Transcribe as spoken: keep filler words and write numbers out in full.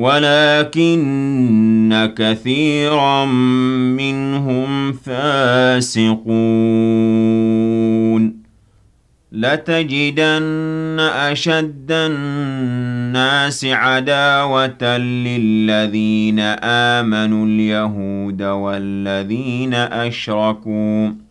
وَلَٰكِنَّ كَثِيرًا مِّنْهُمْ فَاسِقُونَ لَتَجِدَنَّ أَشَدَّ النَّاسِ عَدَاوَةً لِّلَّذِينَ آمَنُوا الْيَهُودَ وَالَّذِينَ أَشْرَكُوا ۖ